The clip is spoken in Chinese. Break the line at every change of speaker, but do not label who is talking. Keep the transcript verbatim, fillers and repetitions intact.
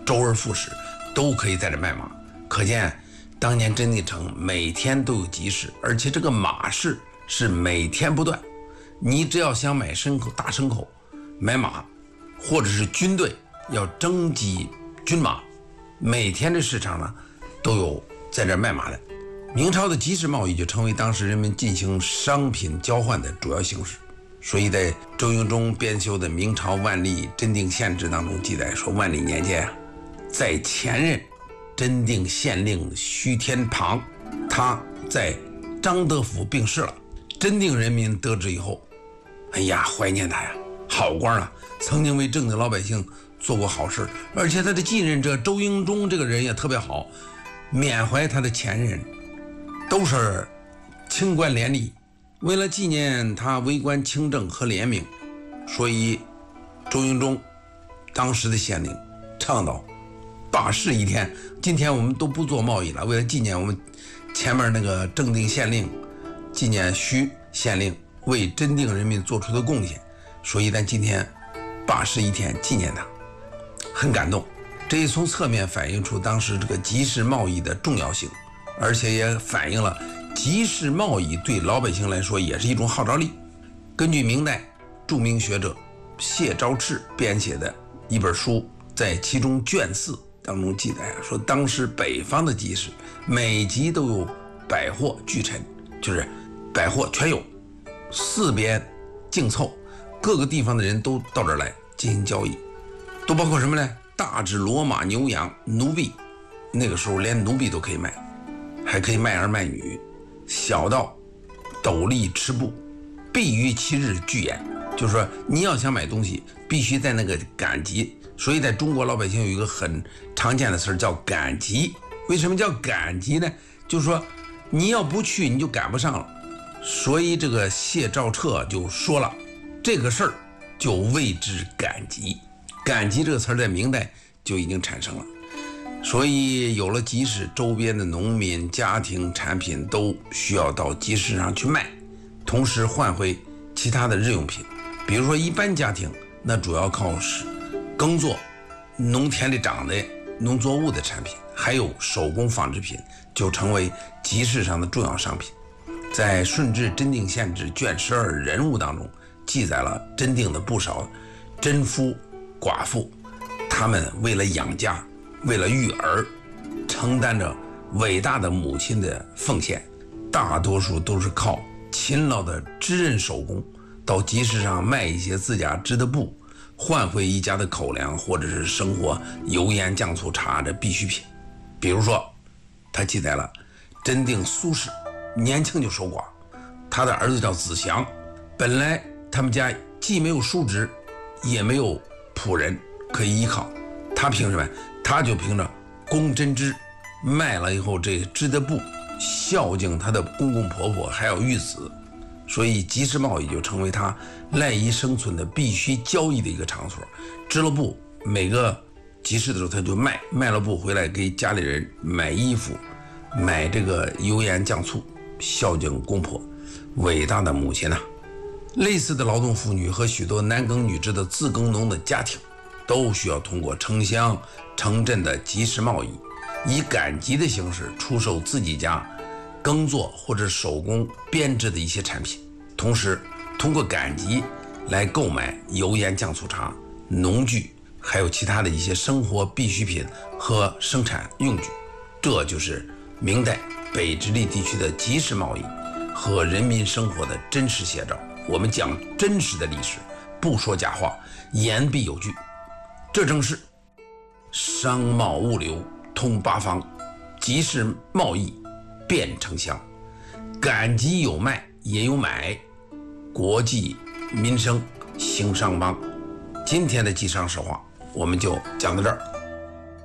周而复始，都可以在这卖马。可见当年真定城每天都有集市，而且这个马市是每天不断。你只要想买牲口、大牲口、买马，或者是军队要征集军马，每天的市场呢都有在这卖马的。明朝的集市贸易就成为当时人们进行商品交换的主要形式。所以在周英中编修的《明朝万历真定县志》当中记载说，万历年间啊，在前任真定县令徐天庞，他在张德府病逝了。真定人民得知以后，哎呀，怀念他呀，好官啊，曾经为正定老百姓做过好事，而且他的继任者周英中这个人也特别好，缅怀他的前任，都是清官廉吏。为了纪念他为官清正和廉明，所以周英中当时的县令倡导把市一天，今天我们都不做贸易了，为了纪念我们前面那个正定县令，纪念徐县令为真定人民做出的贡献，所以咱今天把市一天纪念他，很感动。这也从侧面反映出当时这个集市贸易的重要性，而且也反映了集市贸易对老百姓来说也是一种号召力。根据明代著名学者谢昭赤编写的一本书，在其中卷四当中记载说，当时北方的集市每集都有百货俱陈，就是百货全有，四边竞凑，各个地方的人都到这儿来进行交易，都包括什么呢？大至骡马牛羊奴婢，那个时候连奴婢都可以卖，还可以卖儿卖女，小到斗笠吃布，必于七日俱演，就是说你要想买东西必须在那个赶集。所以在中国老百姓有一个很常见的词叫赶集。为什么叫赶集呢？就是说你要不去你就赶不上了。所以这个谢兆彻就说了，这个事儿就谓之赶集。赶集这个词儿在明代就已经产生了，所以有了集市，周边的农民家庭产品都需要到集市上去卖，同时换回其他的日用品。比如说一般家庭那主要靠是耕作农田里长的农作物的产品，还有手工纺织品，就成为集市上的重要商品。在《顺治真定县志》卷十二人物当中记载了真定的不少真夫寡妇，他们为了养家，为了育儿，承担着伟大的母亲的奉献，大多数都是靠勤劳的织刃手工到集市上卖一些自家织的布，换回一家的口粮，或者是生活油盐酱醋茶的必需品。比如说他记载了真定苏轼年轻就守寡，他的儿子叫子祥，本来他们家既没有叔侄也没有仆人可以依靠，他凭什么？他就凭着供针织，卖了以后这织的布孝敬他的公公婆婆还有育子，所以集市贸易就成为他赖以生存的必须交易的一个场所。织了布，每个集市的时候他就卖，卖了布回来给家里人买衣服，买这个油盐酱醋，孝敬公婆，伟大的母亲呐、啊！类似的劳动妇女和许多男耕女织的自耕农的家庭，都需要通过城乡城镇的集市贸易，以赶集的形式出售自己家耕作或者手工编织的一些产品，同时通过赶集来购买油盐酱醋茶、农具，还有其他的一些生活必需品和生产用具。这就是明代北直隶地区的集市贸易和人民生活的真实写照。我们讲真实的历史，不说假话，言必有据。这正是商贸物流通八方，集市贸易遍城乡，赶集有卖也有买，国计民生兴商邦。今天的集商实话我们就讲到这儿。